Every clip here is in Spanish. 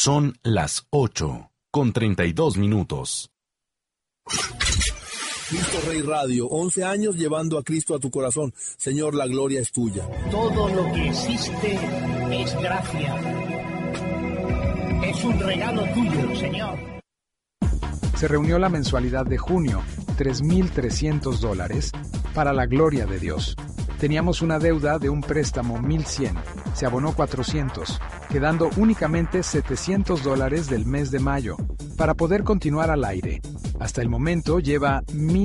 Son las 8:32. Cristo Rey Radio, 11 años llevando a Cristo a tu corazón. Señor, la gloria es tuya. Todo lo que existe es gracia. Es un regalo tuyo, Señor. Se reunió la mensualidad de junio, $3,300, para la gloria de Dios. Teníamos una deuda de un préstamo $1,100, se abonó $400, quedando únicamente $700 del mes de mayo, para poder continuar al aire. Hasta el momento lleva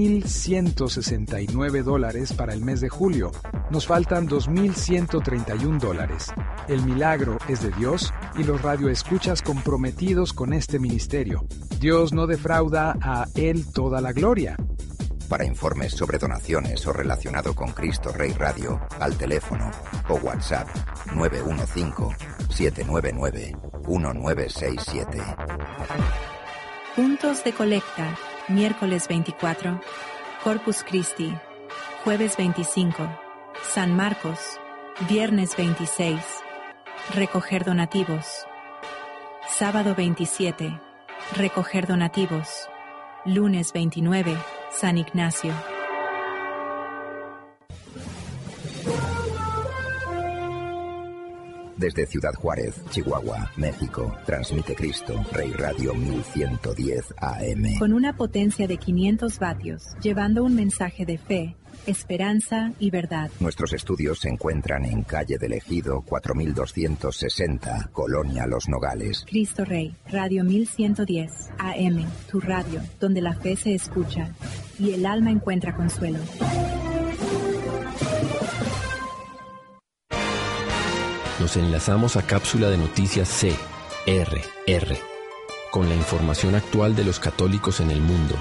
$1,169 para el mes de julio. Nos faltan $2,131. El milagro es de Dios y los radioescuchas comprometidos con este ministerio. Dios no defrauda a Él toda la gloria. Para informes sobre donaciones o relacionado con Cristo Rey Radio, al teléfono o WhatsApp 915-799-1967. Puntos de colecta, miércoles 24, Corpus Christi, jueves 25, San Marcos, viernes 26, recoger donativos, sábado 27, recoger donativos, lunes 29, San Ignacio. Desde Ciudad Juárez, Chihuahua, México, transmite Cristo Rey Radio 1110 AM. Con una potencia de 500 vatios, llevando un mensaje de fe, esperanza y verdad. Nuestros estudios se encuentran en calle del Ejido 4260, Colonia Los Nogales. Cristo Rey, Radio 1110 AM, tu radio, donde la fe se escucha y el alma encuentra consuelo. Nos enlazamos a Cápsula de Noticias CRR, con la información actual de los católicos en el mundo.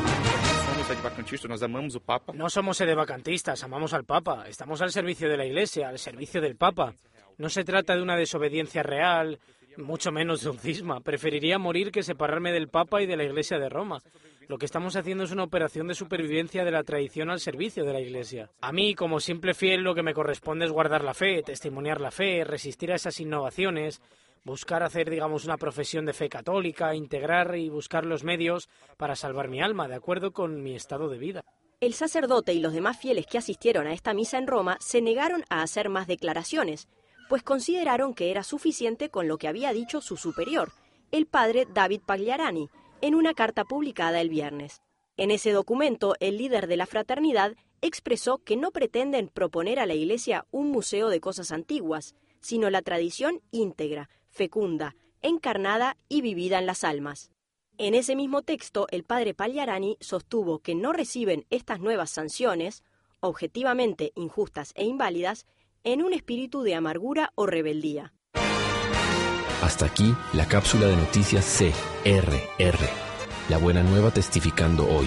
No somos sedevacantistas, amamos al Papa. Estamos al servicio de la Iglesia, al servicio del Papa. No se trata de una desobediencia real, mucho menos de un cisma. Preferiría morir que separarme del Papa y de la Iglesia de Roma. Lo que estamos haciendo es una operación de supervivencia de la tradición al servicio de la Iglesia. A mí, como simple fiel, lo que me corresponde es guardar la fe, testimoniar la fe, resistir a esas innovaciones, buscar hacer, una profesión de fe católica, integrar y buscar los medios para salvar mi alma, de acuerdo con mi estado de vida. El sacerdote y los demás fieles que asistieron a esta misa en Roma se negaron a hacer más declaraciones, pues consideraron que era suficiente con lo que había dicho su superior, el padre David Pagliarani, en una carta publicada el viernes. En ese documento, el líder de la fraternidad expresó que no pretenden proponer a la Iglesia un museo de cosas antiguas, sino la tradición íntegra, fecunda, encarnada y vivida en las almas. En ese mismo texto, el padre Pagliarani sostuvo que no reciben estas nuevas sanciones, objetivamente injustas e inválidas, en un espíritu de amargura o rebeldía. Hasta aquí la cápsula de noticias CRR. La buena nueva testificando hoy.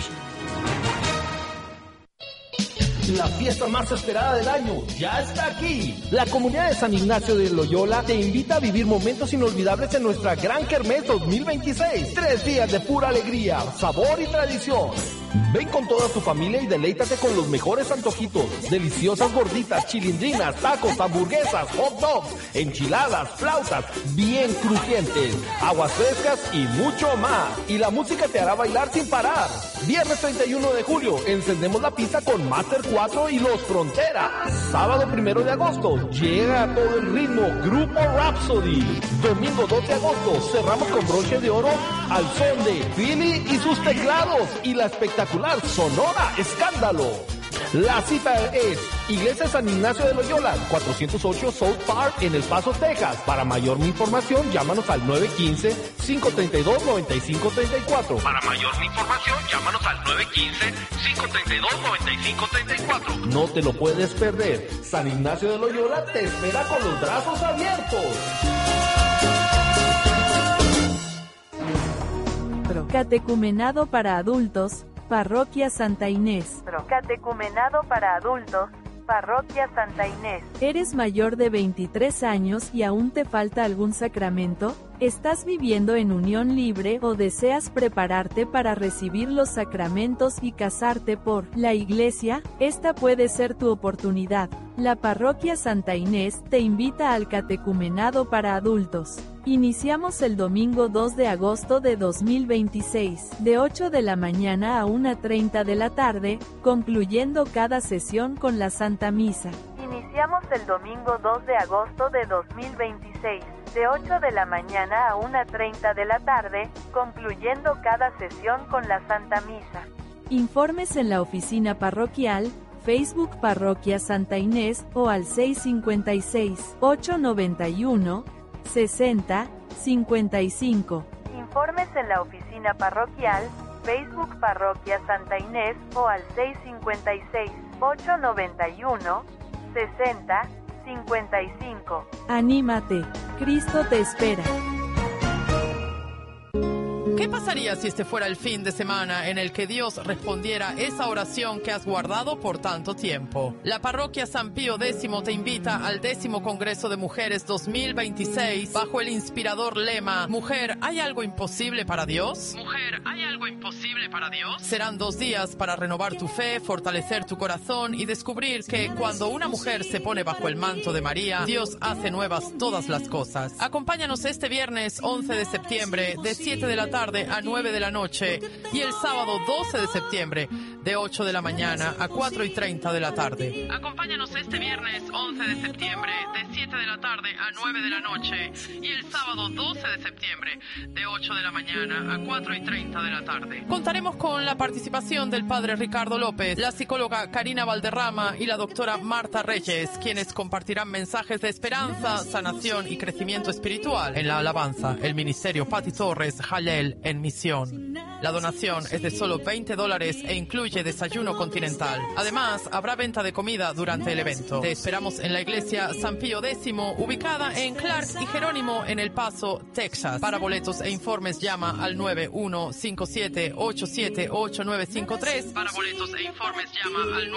La fiesta más esperada del año ya está aquí. La comunidad de San Ignacio de Loyola te invita a vivir momentos inolvidables en nuestra Gran Kermés 2026. 3 días de pura alegría, sabor y tradición. Ven con toda tu familia y deleítate con los mejores antojitos, deliciosas gorditas, chilindrinas, tacos, hamburguesas, hot dogs, enchiladas, flautas, bien crujientes, aguas frescas y mucho más. Y la música te hará bailar sin parar. Viernes 31 de julio, encendemos la pista con Master 4 y Los Fronteras. Sábado 1 de agosto, llega a todo el ritmo Grupo Rhapsody. Domingo 2 de agosto, cerramos con broche de oro al son de Billy y sus teclados y la espectacular Sonora Escándalo. La cita es Iglesia San Ignacio de Loyola, 408 South Park en El Paso, Texas. Para mayor información, llámanos al 915-532-9534. Para mayor información, llámanos al 915-532-9534. No te lo puedes perder. San Ignacio de Loyola te espera con los brazos abiertos. Catecumenado para adultos, Parroquia Santa Inés. Catecumenado para adultos, Parroquia Santa Inés. ¿Eres mayor de 23 años y aún te falta algún sacramento? ¿Estás viviendo en unión libre o deseas prepararte para recibir los sacramentos y casarte por la Iglesia? Esta puede ser tu oportunidad. La Parroquia Santa Inés te invita al catecumenado para adultos. Iniciamos el domingo 2 de agosto de 2026, de 8 de la mañana a 1:30 de la tarde, concluyendo cada sesión con la Santa Misa. Iniciamos el domingo 2 de agosto de 2026, de 8 de la mañana a 1:30 de la tarde, concluyendo cada sesión con la Santa Misa. Informes en la oficina parroquial, Facebook Parroquia Santa Inés o al 656-891-60-55. Informes en la oficina parroquial, Facebook Parroquia Santa Inés o al 656-891-60-55. Anímate, Cristo te espera. ¿Qué pasaría si este fuera el fin de semana en el que Dios respondiera esa oración que has guardado por tanto tiempo? La parroquia San Pío X te invita al 10º Congreso de Mujeres 2026 bajo el inspirador lema «Mujer, ¿hay algo imposible para Dios?». Mujer, ¿hay algo imposible para Dios? Serán 2 días para renovar tu fe, fortalecer tu corazón y descubrir que cuando una mujer se pone bajo el manto de María, Dios hace nuevas todas las cosas. Acompáñanos este viernes 11 de septiembre de 7 de la tarde a 9 de la noche y el sábado 12 de septiembre de 8 de la mañana a 4:30 de la tarde. Acompáñanos este viernes 11 de septiembre de 7 de la tarde a 9 de la noche y el sábado 12 de septiembre de 8 de la mañana a 4:30 de la tarde. Contaremos con la participación del padre Ricardo López, la psicóloga Karina Valderrama y la doctora Marta Reyes, quienes compartirán mensajes de esperanza, sanación y crecimiento espiritual. En la alabanza, el ministerio Pati Torres Jalel en misión. La donación es de solo $20 e incluye desayuno continental. Además, habrá venta de comida durante el evento. Te esperamos en la iglesia San Pío X, ubicada en Clark y Jerónimo en El Paso, Texas. Para boletos e informes llama al 9157878953. Para boletos e informes llama al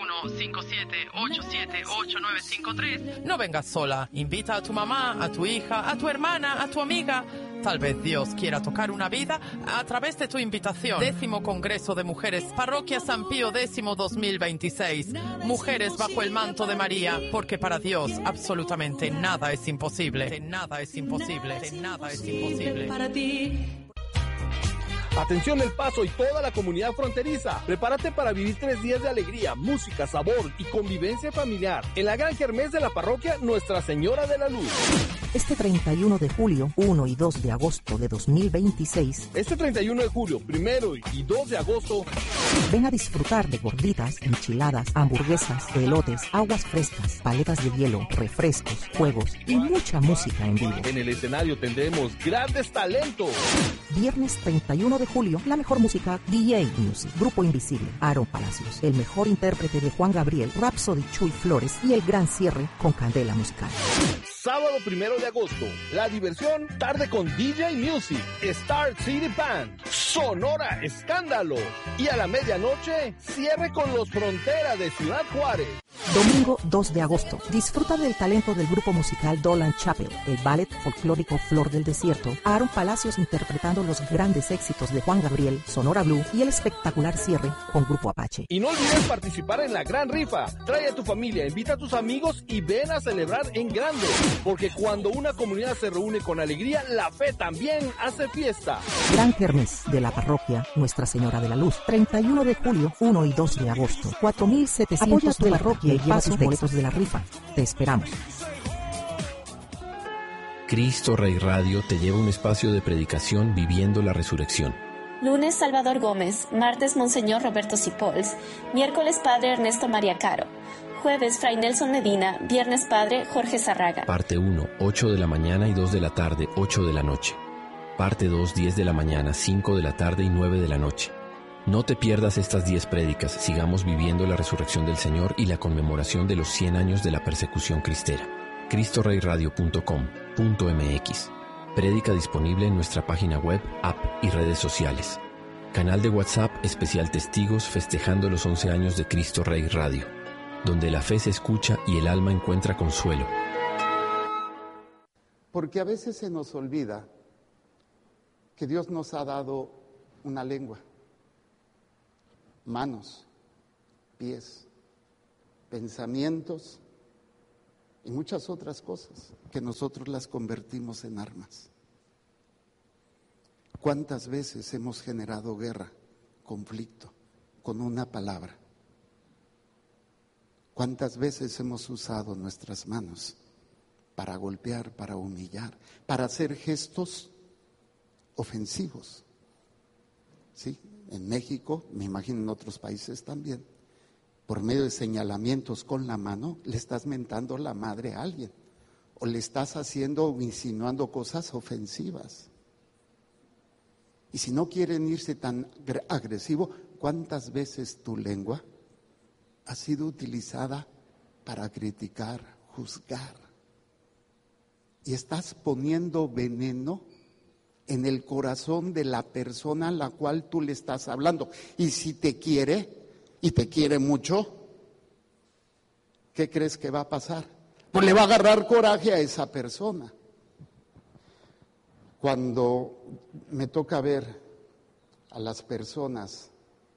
9157878953. No vengas sola. Invita a tu mamá, a tu hija, a tu hermana, a tu amiga. Tal vez Dios quiera tocar una vida a través de tu invitación. 10º Congreso de Mujeres, Parroquia San Pío X 2026. Mujeres bajo el manto de María, porque para Dios absolutamente nada es imposible. Nada es imposible. Nada es imposible. Para ti. Atención El Paso y toda la comunidad fronteriza. Prepárate para vivir 3 días de alegría, música, sabor y convivencia familiar en la gran kermés de la parroquia Nuestra Señora de la Luz. Este 31 de julio, 1 y 2 de agosto de 2026. Este 31 de julio, 1 y 2 de agosto. Ven a disfrutar de gorditas, enchiladas, hamburguesas, elotes, aguas frescas, paletas de hielo, refrescos, juegos y mucha música en vivo. En el escenario tendremos grandes talentos. Viernes 31 de julio, la mejor música DJ Music, Grupo Invisible, Aaron Palacios, el mejor intérprete de Juan Gabriel, Rhapsody Chuy Flores y el gran cierre con Candela Musical. Sábado 1 de agosto, la diversión, tarde con DJ Music, Star City Band, Sonora Escándalo y a la medianoche, cierre con los Fronteras de Ciudad Juárez. Domingo 2 de agosto, disfruta del talento del grupo musical Dolan Chapel, el ballet folclórico Flor del Desierto, Aaron Palacios interpretando los grandes éxitos de Juan Gabriel, Sonora Blue y el espectacular cierre con Grupo Apache. Y no olvides participar en la gran rifa. Trae a tu familia, invita a tus amigos y ven a celebrar en grande. Porque cuando una comunidad se reúne con alegría, la fe también hace fiesta. Gran kermés de la parroquia Nuestra Señora de la Luz, 31 de julio, 1 y 2 de agosto, 4,700 Apoya tu de parroquia y lleva tus boletos de la rifa. Te esperamos. Cristo Rey Radio te lleva a un espacio de predicación viviendo la resurrección. Lunes Salvador Gómez, martes Monseñor Roberto Cipols, miércoles Padre Ernesto María Caro, jueves Fray Nelson Medina, viernes Padre Jorge Zarraga. Parte 1, 8 de la mañana y 2 de la tarde, 8 de la noche. Parte 2, 10 de la mañana, 5 de la tarde y 9 de la noche. No te pierdas estas 10 prédicas, sigamos viviendo la resurrección del Señor y la conmemoración de los 100 años de la persecución cristera. CristoReyRadio.com.mx. Prédica disponible en nuestra página web, app y redes sociales. Canal de WhatsApp especial Testigos festejando los 11 años de Cristo Rey Radio, donde la fe se escucha y el alma encuentra consuelo. Porque a veces se nos olvida que Dios nos ha dado una lengua, manos, pies, pensamientos y muchas otras cosas que nosotros las convertimos en armas. ¿Cuántas veces hemos generado guerra, conflicto, con una palabra? ¿Cuántas veces hemos usado nuestras manos para golpear, para humillar, para hacer gestos ofensivos? Sí, en México, me imagino en otros países también, por medio de señalamientos con la mano, le estás mentando la madre a alguien, o le estás haciendo o insinuando cosas ofensivas. Y si no quieren irse tan agresivo, ¿cuántas veces tu lengua ha sido utilizada para criticar, juzgar? Y estás poniendo veneno en el corazón de la persona a la cual tú le estás hablando. Y si te quiere, y te quiere mucho, ¿qué crees que va a pasar? Pues le va a agarrar coraje a esa persona. Cuando me toca ver a las personas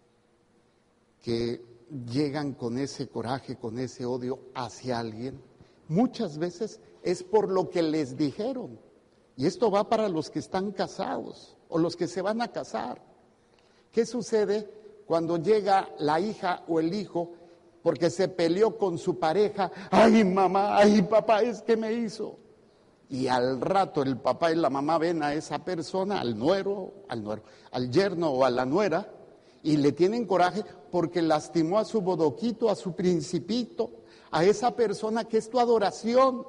que llegan con ese coraje, con ese odio hacia alguien, muchas veces es por lo que les dijeron. Y esto va para los que están casados o los que se van a casar. ¿Qué sucede cuando llega la hija o el hijo porque se peleó con su pareja? Ay, mamá, ay, papá, es que me hizo. Y al rato el papá y la mamá ven a esa persona, al yerno o a la nuera, y le tienen coraje porque lastimó a su bodoquito, a su principito, a esa persona que es tu adoración.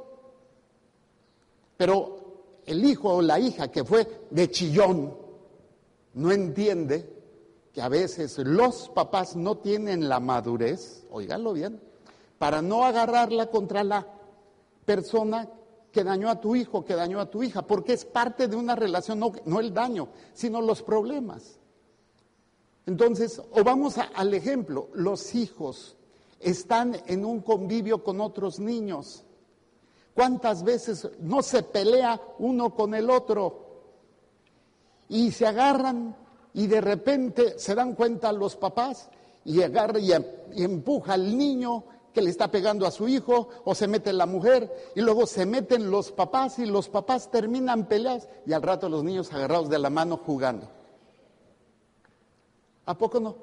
Pero el hijo o la hija que fue de chillón no entiende que a veces los papás no tienen la madurez, óiganlo bien, para no agarrarla contra la persona que dañó a tu hijo, que dañó a tu hija, porque es parte de una relación, no el daño, sino los problemas. Entonces, o vamos al ejemplo, los hijos están en un convivio con otros niños. ¿Cuántas veces no se pelea uno con el otro? Y se agarran y de repente se dan cuenta los papás y agarra y empuja al niño que le está pegando a su hijo, o se mete la mujer y luego se meten los papás y los papás terminan peleados y al rato los niños agarrados de la mano jugando. ¿A poco no?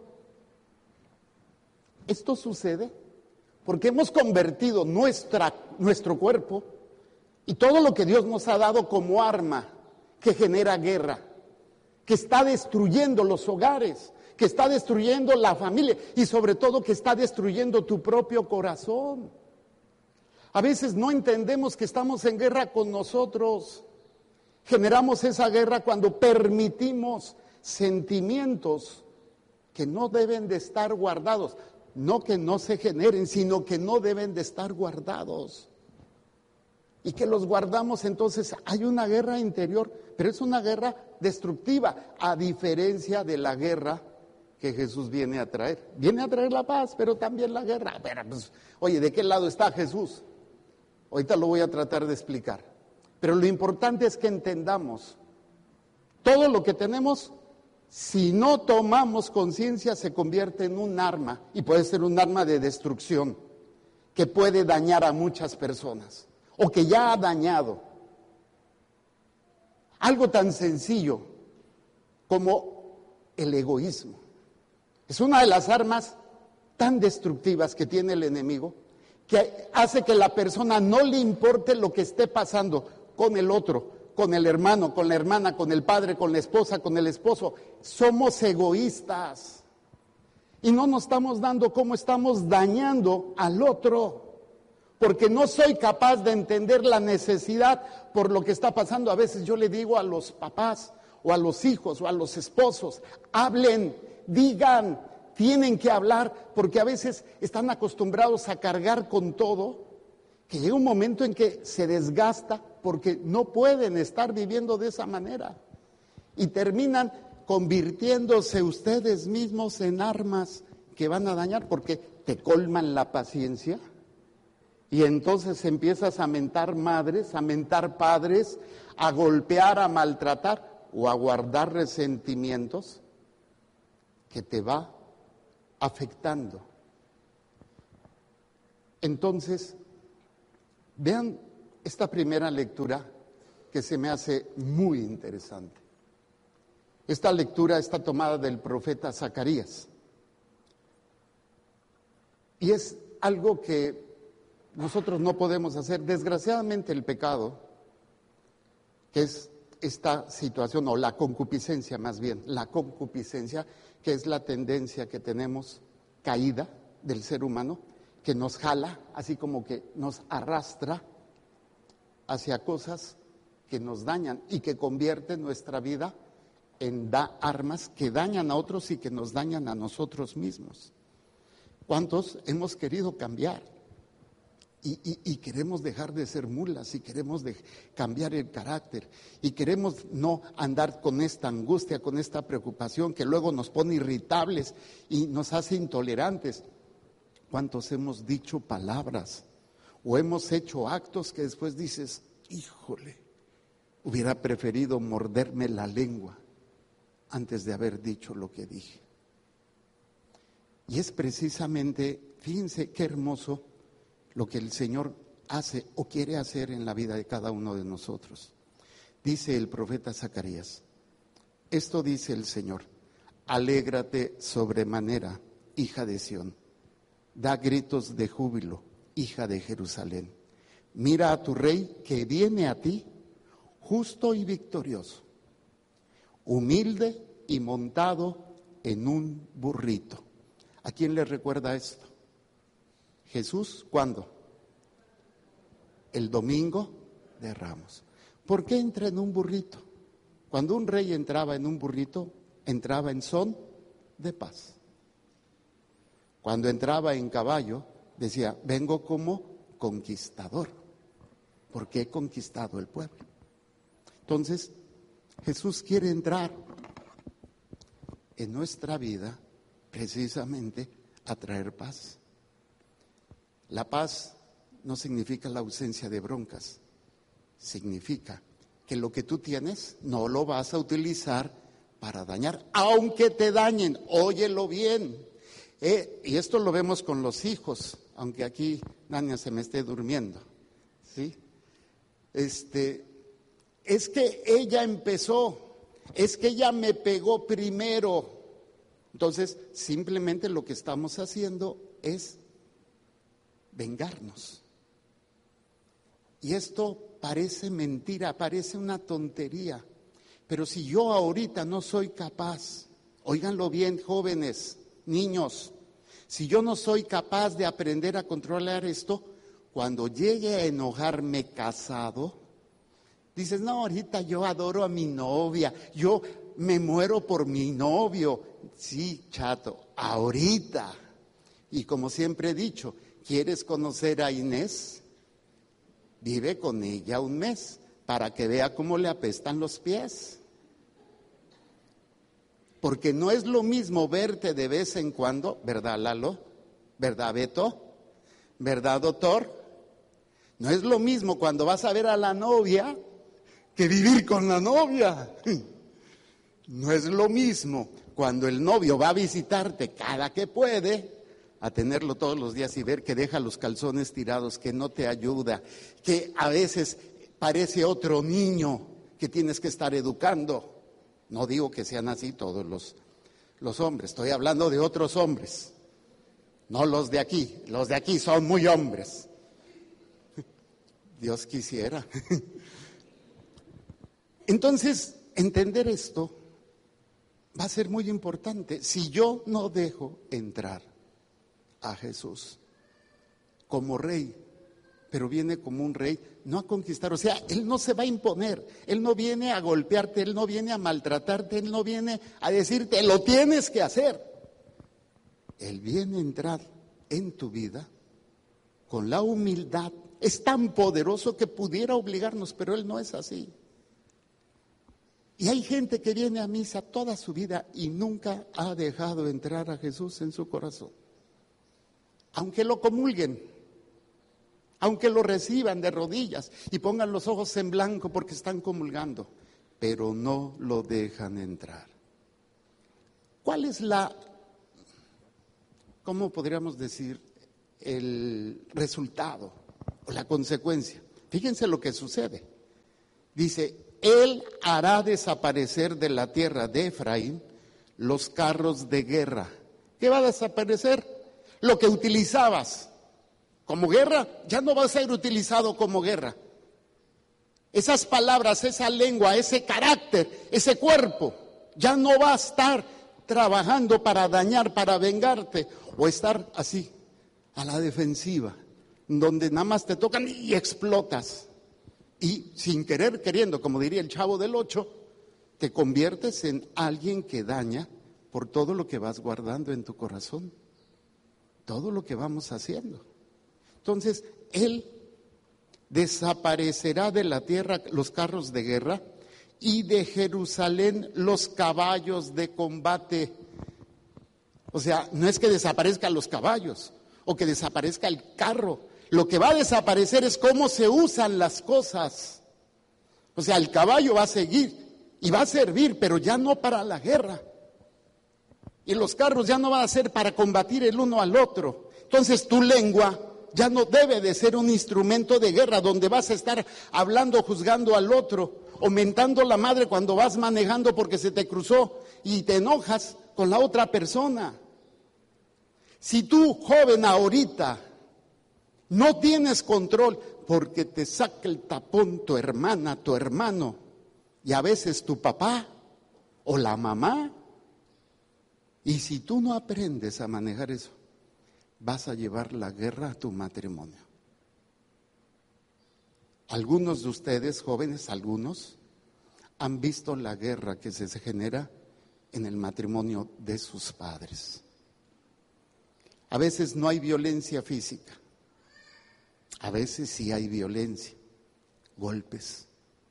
Esto sucede porque hemos convertido nuestro cuerpo y todo lo que Dios nos ha dado como arma que genera guerra, que está destruyendo los hogares, que está destruyendo la familia y sobre todo que está destruyendo tu propio corazón. A veces no entendemos que estamos en guerra con nosotros. Generamos esa guerra cuando permitimos sentimientos que no deben de estar guardados. No que no se generen, sino que no deben de estar guardados. Y que los guardamos, entonces hay una guerra interior, pero es una guerra destructiva, a diferencia de la guerra que Jesús viene a traer. Viene a traer la paz, pero también la guerra. Pero, pues, oye, ¿de qué lado está Jesús? Ahorita lo voy a tratar de explicar. Pero lo importante es que entendamos, todo lo que tenemos, si no tomamos conciencia, se convierte en un arma, y puede ser un arma de destrucción, que puede dañar a muchas personas, o que ya ha dañado. Algo tan sencillo como el egoísmo. Es una de las armas tan destructivas que tiene el enemigo, que hace que la persona no le importe lo que esté pasando con el otro, con el hermano, con la hermana, con el padre, con la esposa, con el esposo. Somos egoístas y no nos estamos dando cómo estamos dañando al otro, porque no soy capaz de entender la necesidad por lo que está pasando. A veces yo le digo a los papás o a los hijos o a los esposos, hablen, digan, tienen que hablar, porque a veces están acostumbrados a cargar con todo, que llega un momento en que se desgasta porque no pueden estar viviendo de esa manera y terminan convirtiéndose ustedes mismos en armas que van a dañar porque te colman la paciencia y entonces empiezas a mentar madres, a mentar padres, a golpear, a maltratar o a guardar resentimientos que te va afectando. Entonces, Vean esta primera lectura que se me hace muy interesante. Esta lectura está tomada del profeta Zacarías. Y es algo que nosotros no podemos hacer. Desgraciadamente el pecado, que es esta situación, o la concupiscencia más bien, la concupiscencia, que es la tendencia que tenemos caída del ser humano, que nos jala, así como que nos arrastra hacia cosas que nos dañan y que convierten nuestra vida en armas que dañan a otros y que nos dañan a nosotros mismos. ¿Cuántos hemos querido cambiar? Y queremos dejar de ser mulas, y queremos cambiar el carácter, y queremos no andar con esta angustia, con esta preocupación que luego nos pone irritables y nos hace intolerantes. ¿Cuántos hemos dicho palabras o hemos hecho actos que después dices, híjole, hubiera preferido morderme la lengua antes de haber dicho lo que dije? Y es precisamente, fíjense qué hermoso lo que el Señor hace o quiere hacer en la vida de cada uno de nosotros. Dice el profeta Zacarías, esto dice el Señor: alégrate sobremanera, hija de Sión, da gritos de júbilo, hija de Jerusalén. Mira a tu rey que viene a ti, justo y victorioso, humilde y montado en un burrito. ¿A quién le recuerda esto? Jesús, ¿cuándo? El domingo de Ramos. ¿Por qué entra en un burrito? Cuando un rey entraba en un burrito, entraba en son de paz. Cuando entraba en caballo, decía, vengo como conquistador, porque he conquistado el pueblo. Entonces, Jesús quiere entrar en nuestra vida precisamente a traer paz. La paz no significa la ausencia de broncas, significa que lo que tú tienes no lo vas a utilizar para dañar, aunque te dañen, óyelo bien. Y esto lo vemos con los hijos, aunque aquí Dania se me esté durmiendo, ¿sí? Es que ella empezó, es que ella me pegó primero. Entonces, simplemente lo que estamos haciendo es vengarnos. Y esto parece mentira, parece una tontería, pero si yo ahorita no soy capaz, óiganlo bien, jóvenes, niños, si yo no soy capaz de aprender a controlar esto, cuando llegue a enojarme casado, dices, no, ahorita yo adoro a mi novia, yo me muero por mi novio. Sí, chato, ahorita. Y como siempre he dicho, ¿quieres conocer a Inés? Vive con ella un mes para que vea cómo le apestan los pies. Porque no es lo mismo verte de vez en cuando, ¿verdad, Lalo? ¿Verdad, Beto? ¿Verdad, doctor? No es lo mismo cuando vas a ver a la novia que vivir con la novia. No es lo mismo cuando el novio va a visitarte cada que puede, a tenerlo todos los días y ver que deja los calzones tirados, que no te ayuda, que a veces parece otro niño que tienes que estar educando. No digo que sean así todos los hombres, estoy hablando de otros hombres, no los de aquí son muy hombres. Dios quisiera. Entonces, entender esto va a ser muy importante. Si yo no dejo entrar a Jesús como rey, pero viene como un rey, no a conquistar, o sea, Él no se va a imponer, Él no viene a golpearte, Él no viene a maltratarte, Él no viene a decirte, lo tienes que hacer. Él viene a entrar en tu vida con la humildad. Es tan poderoso que pudiera obligarnos, pero Él no es así. Y hay gente que viene a misa toda su vida y nunca ha dejado entrar a Jesús en su corazón. Aunque lo comulguen, aunque lo reciban de rodillas y pongan los ojos en blanco porque están comulgando, pero no lo dejan entrar. ¿Cuál es cómo podríamos decir, el resultado o la consecuencia. Fíjense lo que sucede. Dice, Él hará desaparecer de la tierra de Efraín los carros de guerra. ¿Qué va a desaparecer? Lo que utilizabas como guerra, ya no va a ser utilizado como guerra. Esas palabras, esa lengua, ese carácter, ese cuerpo, ya no va a estar trabajando para dañar, para vengarte, o estar así, a la defensiva, donde nada más te tocan y explotas. Y sin querer, queriendo, como diría el Chavo del 8, te conviertes en alguien que daña por todo lo que vas guardando en tu corazón, todo lo que vamos haciendo. Entonces, Él desaparecerá de la tierra los carros de guerra y de Jerusalén los caballos de combate. O sea, no es que desaparezcan los caballos o que desaparezca el carro. Lo que va a desaparecer es cómo se usan las cosas. O sea, el caballo va a seguir y va a servir, pero ya no para la guerra. Y los carros ya no van a ser para combatir el uno al otro. Entonces tu lengua ya no debe de ser un instrumento de guerra donde vas a estar hablando, juzgando al otro, o mentando la madre cuando vas manejando porque se te cruzó y te enojas con la otra persona. Si tú, joven, ahorita no tienes control porque te saca el tapón tu hermana, tu hermano, y a veces tu papá o la mamá, y si tú no aprendes a manejar eso, vas a llevar la guerra a tu matrimonio. Algunos de ustedes, jóvenes, algunos, han visto la guerra que se genera en el matrimonio de sus padres. A veces no hay violencia física, a veces sí hay violencia, golpes.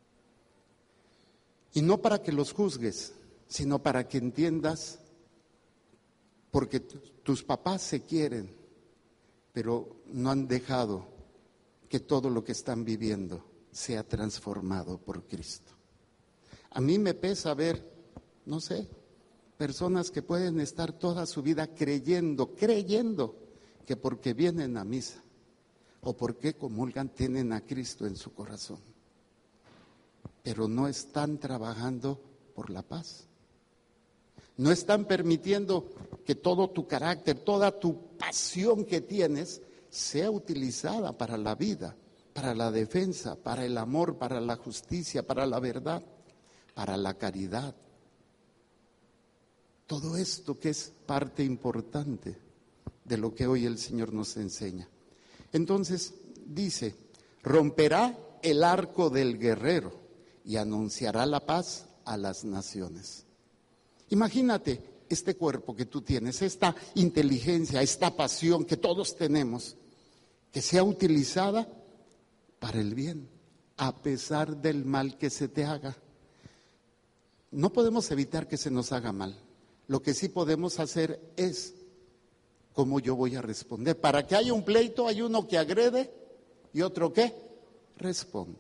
Y no para que los juzgues, sino para que entiendas, porque tus papás se quieren, pero no han dejado que todo lo que están viviendo sea transformado por Cristo. A mí me pesa ver, no sé, personas que pueden estar toda su vida creyendo que porque vienen a misa o porque comulgan tienen a Cristo en su corazón, pero no están trabajando por la paz. No están permitiendo que todo tu carácter, toda tu pasión que tienes sea utilizada para la vida, para la defensa, para el amor, para la justicia, para la verdad, para la caridad. Todo esto que es parte importante de lo que hoy el Señor nos enseña. Entonces dice, romperá el arco del guerrero y anunciará la paz a las naciones. Imagínate este cuerpo que tú tienes, esta inteligencia, esta pasión que todos tenemos, que sea utilizada para el bien, a pesar del mal que se te haga. No podemos evitar que se nos haga mal. Lo que sí podemos hacer es cómo yo voy a responder. Para que haya un pleito hay uno que agrede y otro que responde.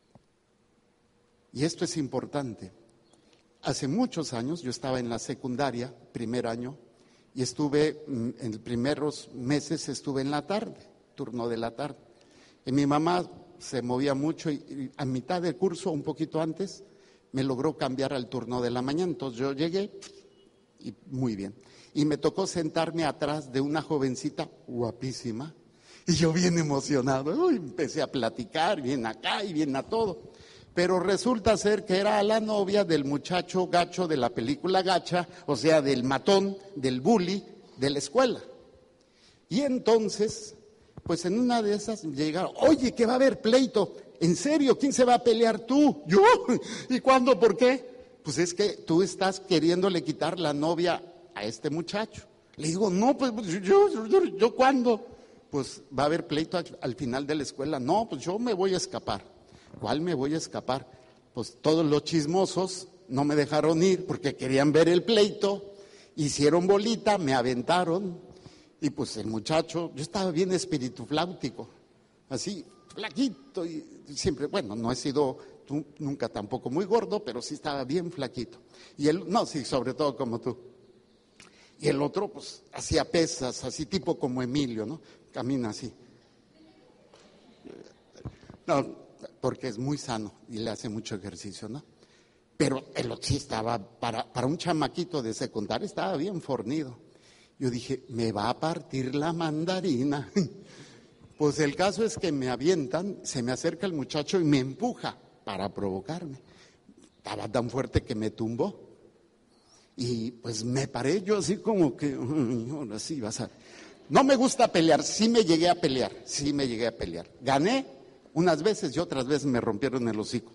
Y esto es importante. Hace muchos años, yo estaba en la secundaria, primer año, y estuve, en los primeros meses estuve en la tarde, turno de la tarde. Y mi mamá se movía mucho y a mitad del curso, un poquito antes, me logró cambiar al turno de la mañana. Entonces yo llegué y muy bien. Y me tocó sentarme atrás de una jovencita guapísima. Y yo bien emocionado, empecé a platicar, bien acá y bien a todo. Pero resulta ser que era la novia del muchacho gacho de la película Gacha, o sea, del matón, del bully de la escuela. Y entonces, pues en una de esas llegaron, oye, que va a haber pleito. ¿En serio? ¿Quién se va a pelear tú? ¿Yo? ¿Y cuándo? ¿Por qué? Pues es que tú estás queriéndole quitar la novia a este muchacho. Le digo, no, pues yo ¿cuándo? Pues va a haber pleito al final de la escuela. No, pues yo me voy a escapar. ¿Cuál me voy a escapar? Pues todos los chismosos no me dejaron ir porque querían ver el pleito, hicieron bolita, me aventaron y pues el muchacho, yo estaba bien espiritufláutico, así flaquito y siempre, bueno, no he sido nunca tampoco muy gordo, pero sí estaba bien flaquito. Y él, no, sí, sobre todo como tú. Y el otro pues hacía pesas, así tipo como Emilio, ¿no? Camina así. No, porque es muy sano y le hace mucho ejercicio, ¿no? Pero él sí estaba, para un chamaquito de secundaria, estaba bien fornido. Yo dije, me va a partir la mandarina. Pues el caso es que me avientan, se me acerca el muchacho y me empuja para provocarme. Estaba tan fuerte que me tumbó. Y pues me paré yo así como que, ahora sí vas a... No me gusta pelear, sí me llegué a pelear. Gané unas veces y otras veces me rompieron el hocico.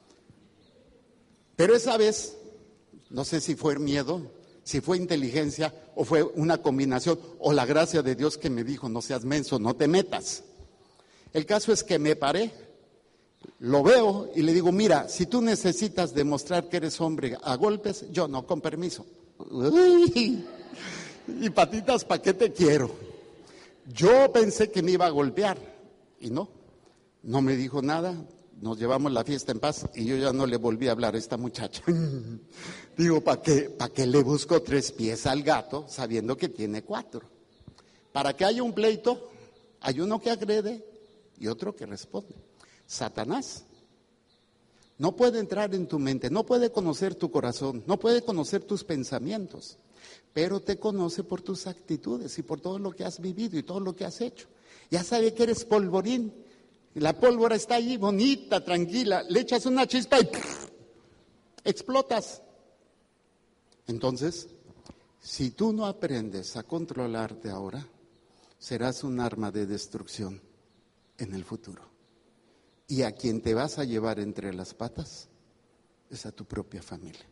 Pero esa vez, no sé si fue miedo, si fue inteligencia o fue una combinación o la gracia de Dios que me dijo, no seas menso, no te metas. El caso es que me paré, lo veo y le digo, mira, si tú necesitas demostrar que eres hombre a golpes, yo no, con permiso. Uy, y patitas, ¿para qué te quiero? Yo pensé que me iba a golpear y no me dijo nada. Nos llevamos la fiesta en paz y yo ya no le volví a hablar a esta muchacha. Digo, ¿para qué le busco 3 pies al gato sabiendo que tiene 4? Para que haya un pleito, hay uno que agrede y otro que responde. Satanás no puede entrar en tu mente, no puede conocer tu corazón, no puede conocer tus pensamientos, pero te conoce por tus actitudes y por todo lo que has vivido y todo lo que has hecho. Ya sabe que eres polvorín. La pólvora está ahí bonita, tranquila, le echas una chispa y explotas. Entonces, si tú no aprendes a controlarte ahora, serás un arma de destrucción en el futuro. Y a quien te vas a llevar entre las patas es a tu propia familia.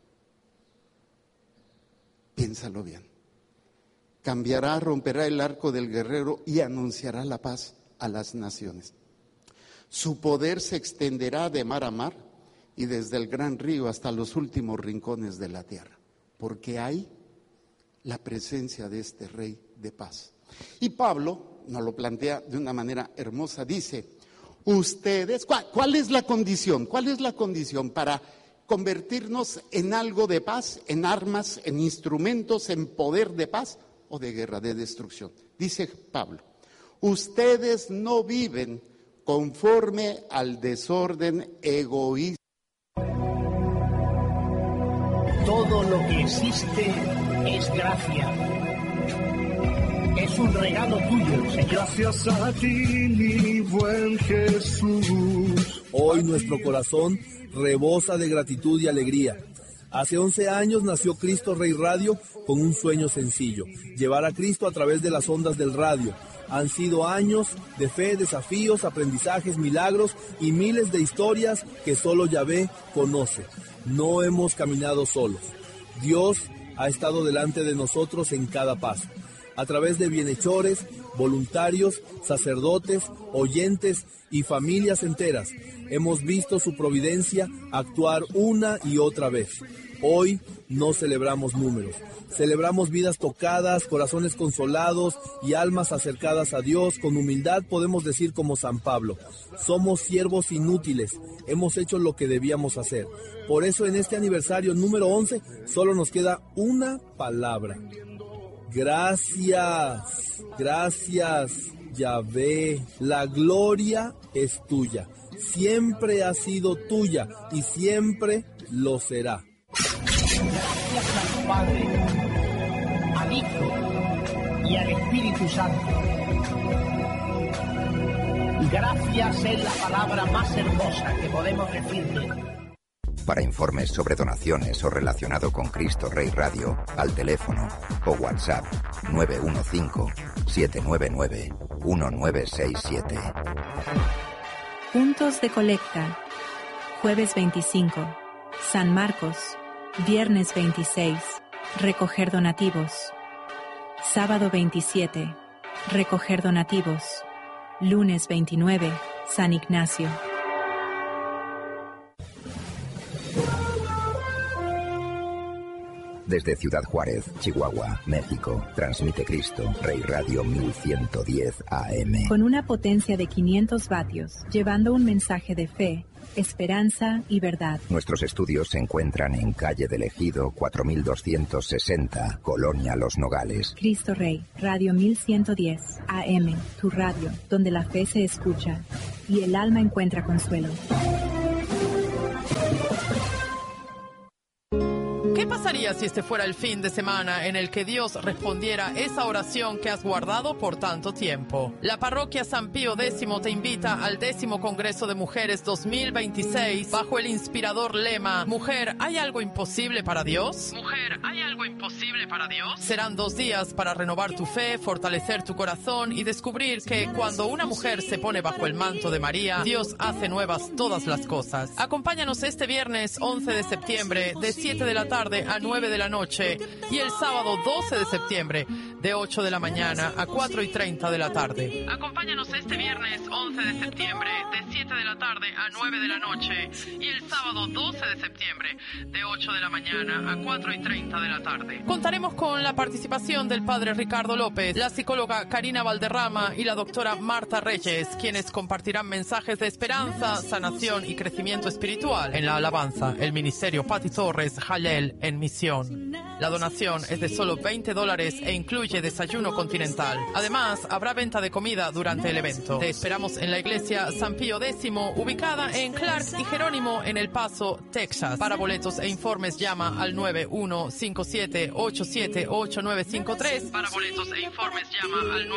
Piénsalo bien. Cambiará, romperá el arco del guerrero y anunciará la paz a las naciones. Su poder se extenderá de mar a mar y desde el gran río hasta los últimos rincones de la tierra, porque hay la presencia de este Rey de paz. Y Pablo nos lo plantea de una manera hermosa, dice, ustedes, ¿cuál es la condición? ¿Cuál es la condición para convertirnos en algo de paz, en armas, en instrumentos, en poder de paz o de guerra, de destrucción? Dice Pablo, ustedes no viven conforme al desorden egoísta. Todo lo que existe es gracia. Es un regalo tuyo, Señor. Gracias a ti, mi buen Jesús. Hoy nuestro corazón rebosa de gratitud y alegría. Hace 11 años nació Cristo Rey Radio con un sueño sencillo, llevar a Cristo a través de las ondas del radio. Han sido años de fe, desafíos, aprendizajes, milagros y miles de historias que solo Yahvé conoce. No hemos caminado solos. Dios ha estado delante de nosotros en cada paso. A través de bienhechores, voluntarios, sacerdotes, oyentes y familias enteras, hemos visto su providencia actuar una y otra vez. Hoy no celebramos números, celebramos vidas tocadas, corazones consolados y almas acercadas a Dios. Con humildad podemos decir como San Pablo, somos siervos inútiles, hemos hecho lo que debíamos hacer. Por eso en este aniversario número 11 solo nos queda una palabra. Gracias, gracias, Yahvé. La gloria es tuya, siempre ha sido tuya y siempre lo será. Gracias al Padre, al Hijo y al Espíritu Santo. Gracias es la palabra más hermosa que podemos decirle. Para informes sobre donaciones o relacionado con Cristo Rey Radio, al teléfono o WhatsApp 915-799-1967. Puntos de colecta. Jueves 25. San Marcos. Viernes 26. Recoger donativos. Sábado 27. Recoger donativos. Lunes 29. San Ignacio. Desde Ciudad Juárez, Chihuahua, México, transmite Cristo, Rey Radio 1110 AM. Con una potencia de 500 vatios, llevando un mensaje de fe, esperanza y verdad. Nuestros estudios se encuentran en calle del Ejido 4260, Colonia Los Nogales. Cristo Rey, Radio 1110 AM, tu radio, donde la fe se escucha y el alma encuentra consuelo. ¿Qué pasaría si este fuera el fin de semana en el que Dios respondiera esa oración que has guardado por tanto tiempo? La parroquia San Pío X te invita al 10º Congreso de Mujeres 2026 bajo el inspirador lema Mujer, ¿hay algo imposible para Dios? Mujer, ¿hay algo imposible para Dios? Serán 2 días para renovar tu fe, fortalecer tu corazón y descubrir que cuando una mujer se pone bajo el manto de María, Dios hace nuevas todas las cosas. Acompáñanos este viernes 11 de septiembre de 7 de la tarde a 9 de la noche y el sábado 12 de septiembre de 8 de la mañana a 4:30 de la tarde. Acompáñanos este viernes 11 de septiembre de 7 de la tarde a 9 de la noche y el sábado 12 de septiembre de 8 de la mañana a 4:30 de la tarde. Contaremos con la participación del padre Ricardo López, la psicóloga Karina Valderrama y la doctora Marta Reyes, quienes compartirán mensajes de esperanza, sanación y crecimiento espiritual. En la alabanza, el ministerio Pati Torres Jalel en misión. La donación es de solo $20 e incluye desayuno continental. Además, habrá venta de comida durante el evento. Te esperamos en la iglesia San Pío X, ubicada en Clark y Jerónimo en El Paso, Texas. Para boletos e informes llama al 9157878953. Para boletos e informes llama al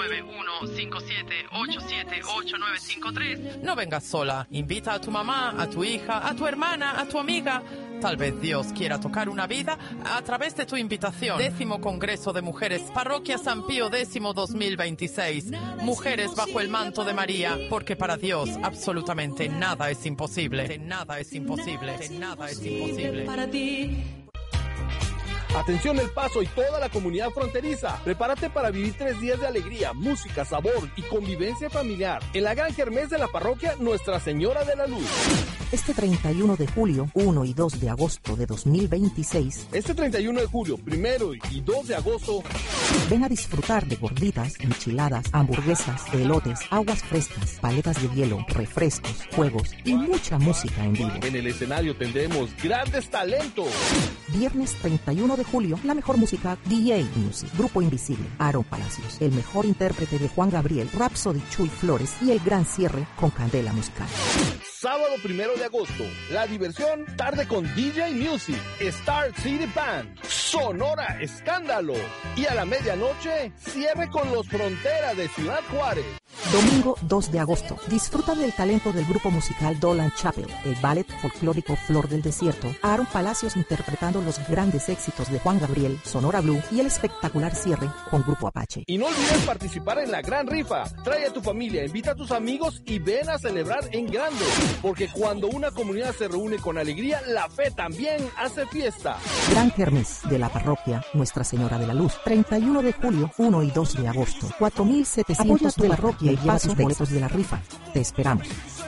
9157878953. No vengas sola. Invita a tu mamá, a tu hija, a tu hermana, a tu amiga. Tal vez Dios quiera tocar una vida a través de tu invitación. 10º Congreso de Mujeres, Parroquia San Pío X 2026. Mujeres bajo el manto de María, porque para Dios absolutamente nada es imposible. Nada es imposible. Nada es imposible. Para ti. Atención El Paso y toda la comunidad fronteriza. Prepárate para vivir 3 días de alegría, música, sabor y convivencia familiar en la gran kermés de la parroquia Nuestra Señora de la Luz. Este 31 de julio, 1 y 2 de agosto de 2026. Este 31 de julio, 1 y 2 de agosto. Ven a disfrutar de gorditas, enchiladas, hamburguesas, elotes, aguas frescas, paletas de hielo, refrescos, juegos y mucha música en vivo. En el escenario tendremos grandes talentos. Viernes 31 de julio, la mejor música DJ Music, Grupo Invisible, Aaron Palacios, el mejor intérprete de Juan Gabriel, Rhapsody Chuy Flores y el gran cierre con Candela Musical. Sábado 1 de agosto, la diversión tarde con DJ Music, Star City Band, Sonora Escándalo y a la medianoche cierre con los Fronteras de Ciudad Juárez. Domingo 2 de agosto, disfruta del talento del grupo musical Dolan Chapel, el ballet folclórico Flor del Desierto, Aaron Palacios interpretando los grandes éxitos de Juan Gabriel, Sonora Blue y el espectacular cierre con Grupo Apache. Y no olvides participar en la gran rifa. Trae a tu familia, invita a tus amigos y ven a celebrar en grande. Porque cuando una comunidad se reúne con alegría, la fe también hace fiesta. Gran kermés de la parroquia Nuestra Señora de la Luz, 31 de julio, 1 y 2 de agosto, 4,700 de la parroquia y lleva sus boletos de la rifa. Te esperamos.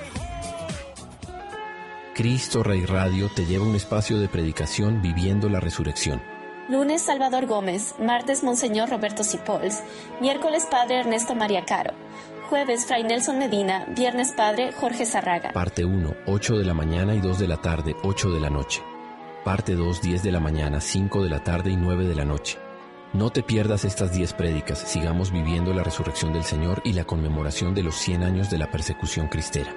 Cristo Rey Radio te lleva a un espacio de predicación viviendo la resurrección. Lunes Salvador Gómez, martes Monseñor Roberto Sipols, miércoles Padre Ernesto María Caro, jueves Fray Nelson Medina, viernes Padre Jorge Zarraga. Parte 1, 8 de la mañana y 2 de la tarde, 8 de la noche. Parte 2, 10 de la mañana, 5 de la tarde y 9 de la noche. No te pierdas estas 10 prédicas, sigamos viviendo la resurrección del Señor y la conmemoración de los 100 años de la persecución cristera.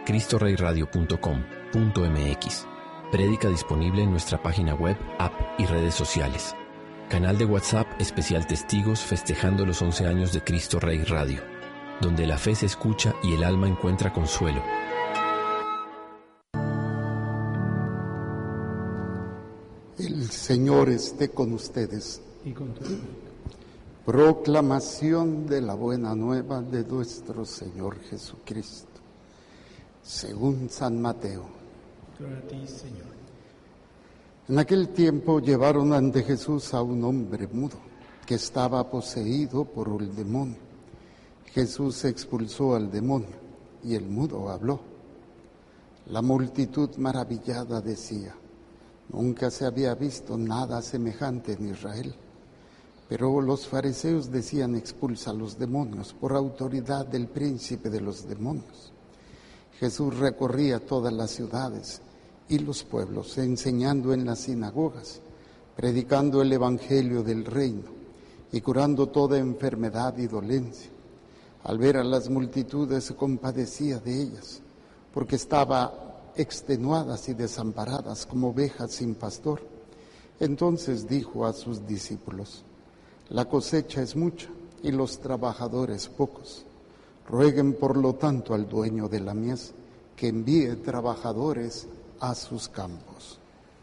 CristoReyRadio.com.mx. Prédica disponible en nuestra página web, app y redes sociales. Canal de WhatsApp especial Testigos festejando los 11 años de Cristo Rey Radio, donde la fe se escucha y el alma encuentra consuelo. El Señor esté con ustedes. Y con tu Proclamación de la buena nueva de nuestro Señor Jesucristo, según San Mateo. Gloria a ti, Señor. En aquel tiempo llevaron ante Jesús a un hombre mudo que estaba poseído por el demonio. Jesús expulsó al demonio y el mudo habló. La multitud maravillada decía: Nunca se había visto nada semejante en Israel. Pero los fariseos decían: expulsa a los demonios por autoridad del príncipe de los demonios. Jesús recorría todas las ciudades y los pueblos, enseñando en las sinagogas, predicando el evangelio del reino y curando toda enfermedad y dolencia. Al ver a las multitudes se compadecía de ellas, porque estaban extenuadas y desamparadas como ovejas sin pastor. Entonces dijo a sus discípulos: la cosecha es mucha y los trabajadores pocos. Rueguen por lo tanto al dueño de la mies que envíe trabajadores a sus campos.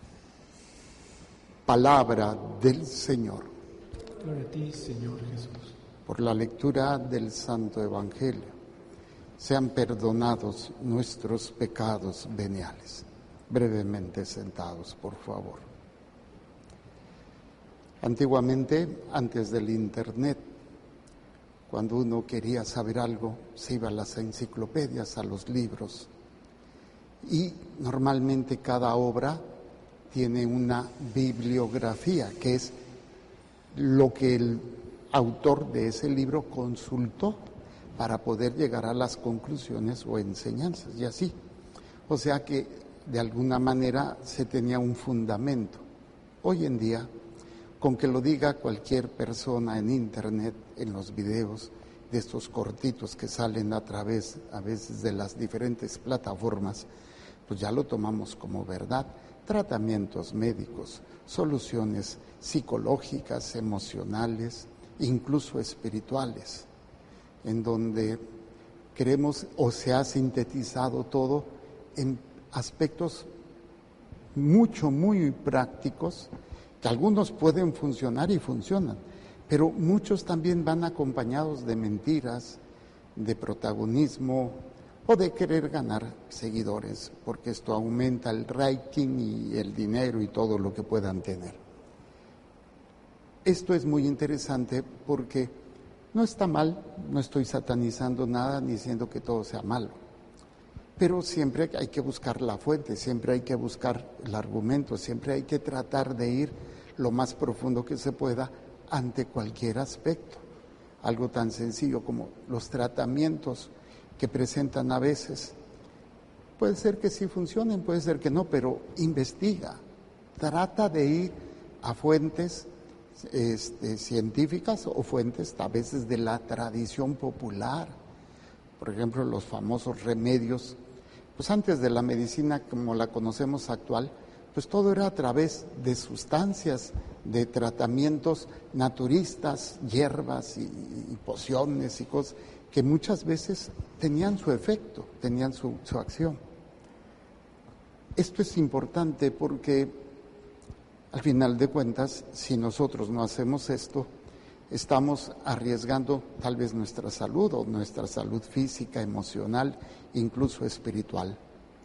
Palabra del Señor. Gloria a ti, Señor Jesús. Por la lectura del Santo Evangelio, sean perdonados nuestros pecados veniales. Brevemente sentados, por favor. Antiguamente, antes del Internet, cuando uno quería saber algo, se iba a las enciclopedias, a los libros, y normalmente cada obra tiene una bibliografía, que es lo que el autor de ese libro consultó para poder llegar a las conclusiones o enseñanzas, y así. O sea que de alguna manera se tenía un fundamento. Hoy en día, con que lo diga cualquier persona en internet, en los videos de estos cortitos que salen a través a veces de las diferentes plataformas, pues ya lo tomamos como verdad. Tratamientos médicos, soluciones psicológicas, emocionales, incluso espirituales, en donde creemos o se ha sintetizado todo en aspectos muy prácticos, que algunos pueden funcionar y funcionan, pero muchos también van acompañados de mentiras, de protagonismo o de querer ganar seguidores, porque esto aumenta el rating y el dinero y todo lo que puedan tener. Esto es muy interesante porque no está mal, no estoy satanizando nada ni diciendo que todo sea malo, pero siempre hay que buscar la fuente, siempre hay que buscar el argumento, siempre hay que tratar de ir lo más profundo que se pueda ante cualquier aspecto. Algo tan sencillo como los tratamientos que presentan a veces, puede ser que sí funcionen, puede ser que no, pero investiga, trata de ir a fuentes científicas o fuentes a veces de la tradición popular. Por ejemplo, los famosos remedios, pues antes de la medicina como la conocemos actual, pues todo era a través de sustancias, de tratamientos naturistas, hierbas y pociones y cosas que muchas veces tenían su efecto, tenían su acción. Esto es importante porque al final de cuentas, si nosotros no hacemos esto, estamos arriesgando tal vez nuestra salud o nuestra salud física, emocional, incluso espiritual.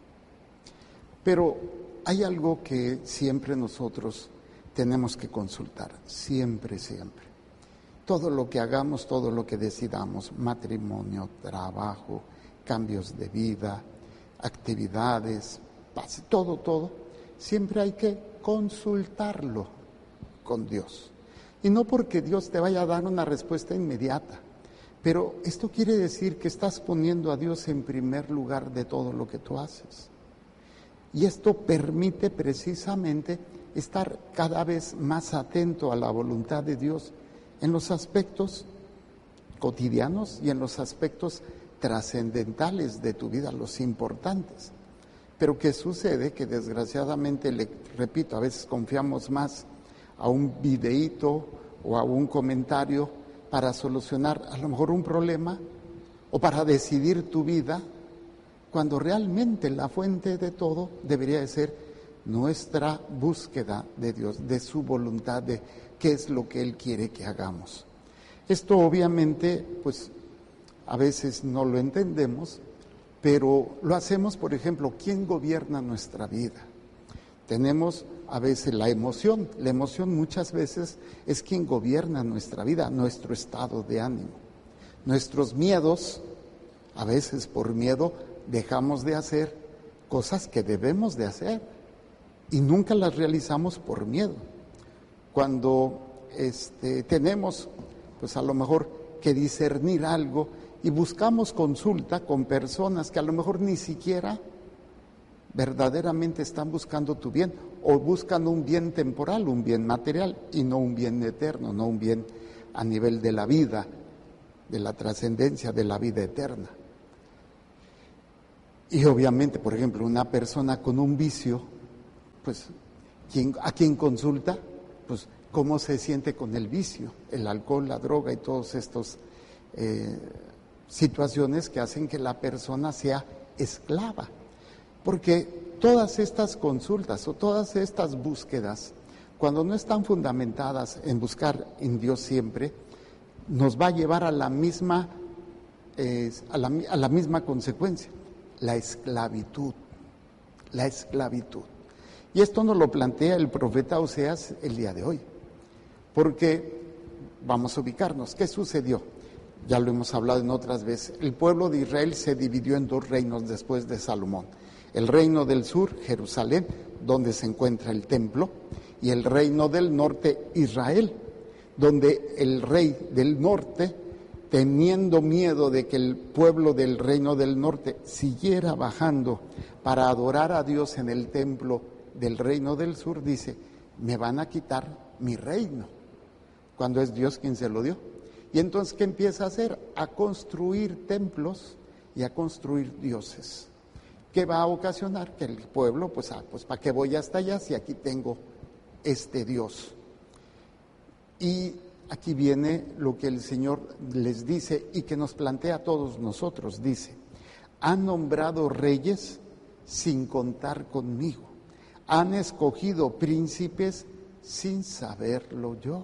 Pero hay algo que siempre nosotros tenemos que consultar, siempre. Todo lo que hagamos, todo lo que decidamos, matrimonio, trabajo, cambios de vida, actividades, todo, siempre hay que consultarlo con Dios. Y no porque Dios te vaya a dar una respuesta inmediata, pero esto quiere decir que estás poniendo a Dios en primer lugar de todo lo que tú haces. Y esto permite precisamente estar cada vez más atento a la voluntad de Dios en los aspectos cotidianos y en los aspectos trascendentales de tu vida, los importantes. Pero ¿qué sucede? Que desgraciadamente, repito, a veces confiamos más a un videíto o a un comentario para solucionar a lo mejor un problema o para decidir tu vida, cuando realmente la fuente de todo debería de ser nuestra búsqueda de Dios, de su voluntad, de qué es lo que Él quiere que hagamos. Esto obviamente, pues a veces no lo entendemos, pero lo hacemos. Por ejemplo, ¿quién gobierna nuestra vida? Tenemos a veces la emoción muchas veces es quien gobierna nuestra vida, nuestro estado de ánimo. Nuestros miedos, a veces por miedo dejamos de hacer cosas que debemos de hacer. y nunca las realizamos por miedo. Cuando tenemos, pues a lo mejor que discernir algo y buscamos consulta con personas que a lo mejor ni siquiera verdaderamente están buscando tu bien, o buscan un bien temporal, un bien material, y no un bien eterno, no un bien a nivel de la vida, de la trascendencia, de la vida eterna. Y obviamente, por ejemplo, una persona con un vicio, pues, ¿a quién consulta? Pues, ¿cómo se siente con el vicio? El alcohol, la droga y todas estas situaciones que hacen que la persona sea esclava. Porque todas estas consultas o todas estas búsquedas, cuando no están fundamentadas en buscar en Dios siempre, nos va a llevar a la misma consecuencia, la esclavitud. La esclavitud. Y esto nos lo plantea el profeta Oseas el día de hoy. Porque vamos a ubicarnos. ¿Qué sucedió? Ya lo hemos hablado en otras veces. El pueblo de Israel se dividió en dos reinos después de Salomón. El reino del sur, Jerusalén, donde se encuentra el templo, y el reino del norte, Israel, donde el rey del norte, teniendo miedo de que el pueblo del reino del norte siguiera bajando para adorar a Dios en el templo del reino del sur, dice, me van a quitar mi reino, cuando es Dios quien se lo dio. Y entonces, ¿qué empieza a hacer? A construir templos y a construir dioses. ¿Qué va a ocasionar? Que el pueblo, pues ¿para qué voy hasta allá si aquí tengo este Dios? Y aquí viene lo que el Señor les dice y que nos plantea a todos nosotros. Dice, han nombrado reyes sin contar conmigo. Han escogido príncipes sin saberlo yo.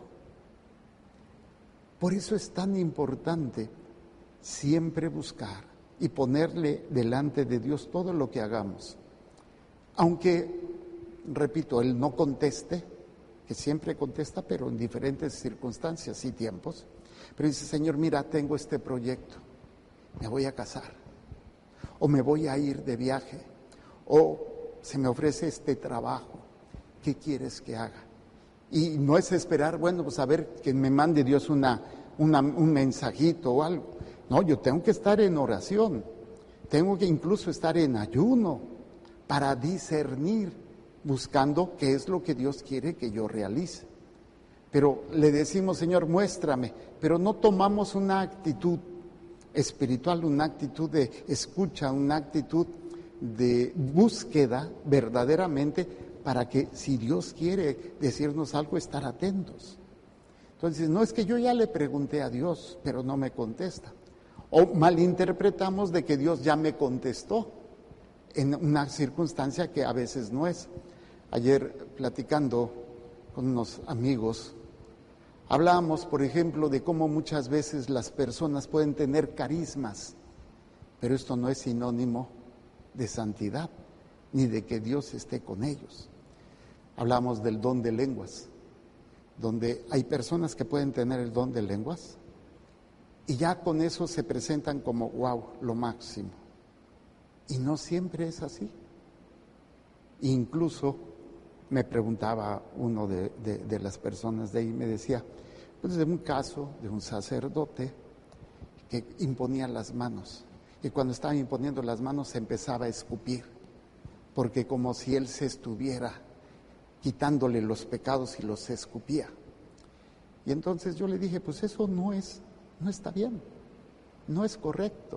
Por eso es tan importante siempre buscar y ponerle delante de Dios todo lo que hagamos. Aunque, repito, Él no conteste, que siempre contesta, pero en diferentes circunstancias y tiempos. Pero dice, Señor, mira, tengo este proyecto, me voy a casar, o me voy a ir de viaje, o se me ofrece este trabajo, ¿qué quieres que haga? Y no es esperar, bueno, pues a ver que me mande Dios un mensajito o algo. No, yo tengo que estar en oración, tengo que incluso estar en ayuno para discernir, buscando qué es lo que Dios quiere que yo realice. Pero le decimos, Señor, muéstrame, pero no tomamos una actitud espiritual, una actitud de escucha, una actitud de búsqueda verdaderamente para que si Dios quiere decirnos algo, estar atentos. Entonces, no es que yo ya le pregunté a Dios, pero no me contesta. O malinterpretamos de que Dios ya me contestó en una circunstancia que a veces no es. Ayer, platicando con unos amigos, hablábamos, por ejemplo, de cómo muchas veces las personas pueden tener carismas, pero esto no es sinónimo de santidad, ni de que Dios esté con ellos. Hablamos del don de lenguas, donde hay personas que pueden tener el don de lenguas y ya con eso se presentan como, wow, lo máximo. Y no siempre es así. Incluso me preguntaba uno de las personas de ahí, me decía, pues de un caso de un sacerdote que imponía las manos. Y cuando estaba imponiendo las manos se empezaba a escupir, porque como si él se estuviera quitándole los pecados y los escupía. Y entonces yo le dije, pues eso no está bien, no es correcto.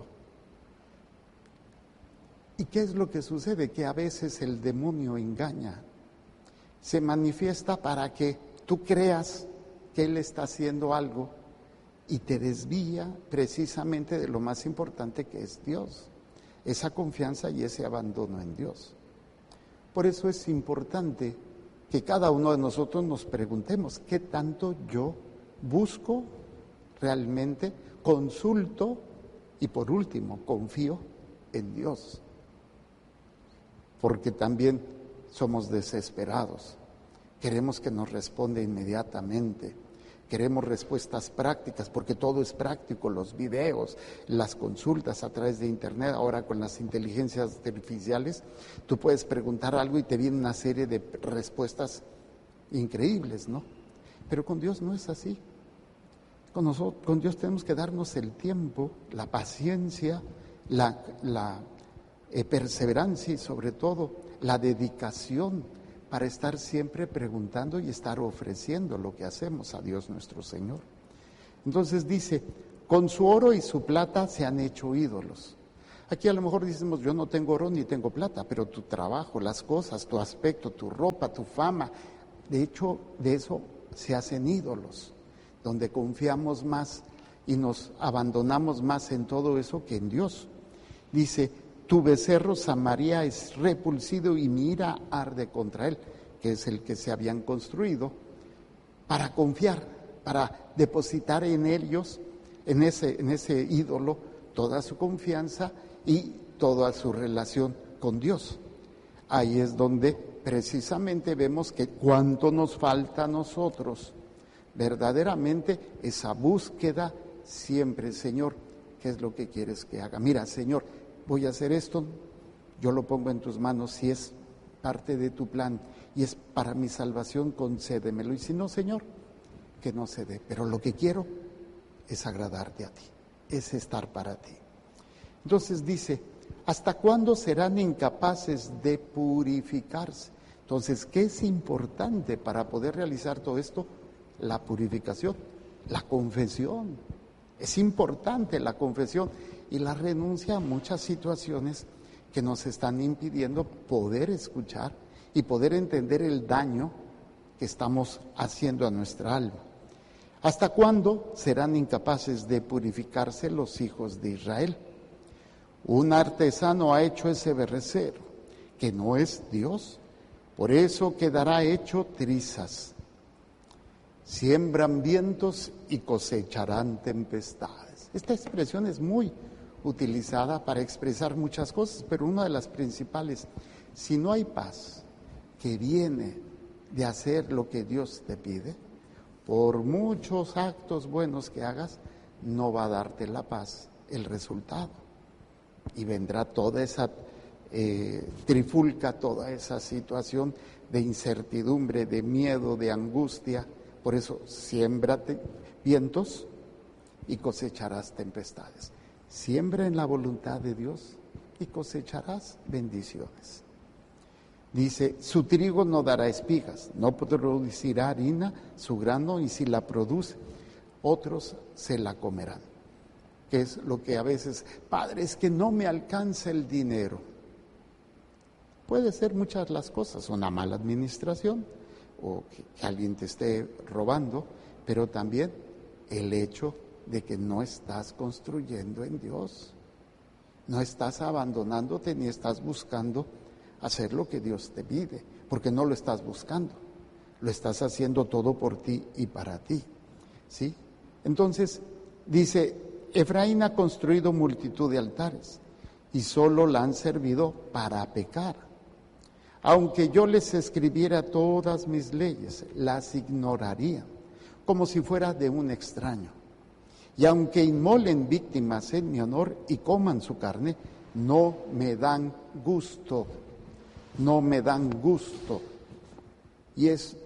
¿Y qué es lo que sucede? Que a veces el demonio engaña, se manifiesta para que tú creas que él está haciendo algo y te desvía precisamente de lo más importante que es Dios, esa confianza y ese abandono en Dios. Por eso es importante que cada uno de nosotros nos preguntemos, ¿qué tanto yo busco realmente, consulto y por último confío en Dios? Porque también somos desesperados, queremos que nos responda inmediatamente, Queremos respuestas prácticas, porque todo es práctico, los videos, las consultas a través de internet. Ahora con las inteligencias artificiales, tú puedes preguntar algo y te viene una serie de respuestas increíbles, ¿no? Pero con Dios no es así. Con Dios tenemos que darnos el tiempo, la paciencia, la perseverancia y sobre todo la dedicación para estar siempre preguntando y estar ofreciendo lo que hacemos a Dios nuestro Señor. Entonces dice, con su oro y su plata se han hecho ídolos. Aquí a lo mejor decimos, yo no tengo oro ni tengo plata, pero tu trabajo, las cosas, tu aspecto, tu ropa, tu fama, de hecho de eso se hacen ídolos, donde confiamos más y nos abandonamos más en todo eso que en Dios. Dice, tu becerro Samaria es repulsivo y mi ira arde contra él, que es el que se habían construido, para confiar, para depositar en ellos, en ese ídolo, toda su confianza y toda su relación con Dios. Ahí es donde precisamente vemos que cuánto nos falta a nosotros, verdaderamente esa búsqueda siempre, Señor, ¿qué es lo que quieres que haga? Mira, Señor, voy a hacer esto, yo lo pongo en tus manos, si es parte de tu plan y es para mi salvación, concédemelo. Y si no, Señor, que no se dé. Pero lo que quiero es agradarte a ti, es estar para ti. Entonces dice, ¿hasta cuándo serán incapaces de purificarse? Entonces, ¿qué es importante para poder realizar todo esto? La purificación, la confesión. Es importante la confesión y la renuncia a muchas situaciones que nos están impidiendo poder escuchar y poder entender el daño que estamos haciendo a nuestra alma. ¿Hasta cuándo serán incapaces de purificarse los hijos de Israel? Un artesano ha hecho ese becerro, que no es Dios, por eso quedará hecho trizas. Siembran vientos y cosecharán tempestades. Esta expresión es muy utilizada para expresar muchas cosas, pero una de las principales, si no hay paz que viene de hacer lo que Dios te pide, por muchos actos buenos que hagas, no va a darte la paz el resultado. Y vendrá toda esa trifulca, toda esa situación de incertidumbre, de miedo, de angustia. Por eso, siémbrate vientos y cosecharás tempestades. Siembra en la voluntad de Dios y cosecharás bendiciones. Dice, su trigo no dará espigas, no producirá harina, su grano, y si la produce, otros se la comerán. Que es lo que a veces, Padre, es que no me alcanza el dinero. Puede ser muchas las cosas, una mala administración, o que alguien te esté robando, pero también el hecho de que no estás construyendo en Dios, no estás abandonándote ni estás buscando hacer lo que Dios te pide, porque no lo estás buscando, lo estás haciendo todo por ti y para ti, ¿sí? Entonces, dice, Efraín ha construido multitud de altares y solo la han servido para pecar. Aunque yo les escribiera todas mis leyes, las ignorarían, como si fuera de un extraño. Y aunque inmolen víctimas en mi honor y coman su carne, no me dan gusto, no me dan gusto. Y es